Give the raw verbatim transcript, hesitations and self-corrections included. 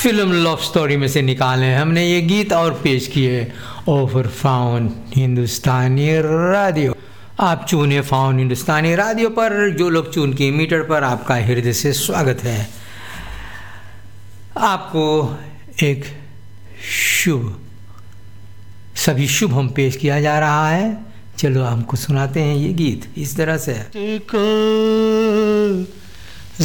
Film love story में से निकाले हमने ये गीत और पेश किए ओवर फाउंड हिंदुस्तानी रेडियो। आप चुने फाउंड हिंदुस्तानी रेडियो पर, जो लोग चुन की मीटर पर, आपका हृदय से स्वागत है। आपको एक शुभ सभी शुभ हम पेश किया जा रहा है। चलो हमको सुनाते हैं ये गीत इस तरह से।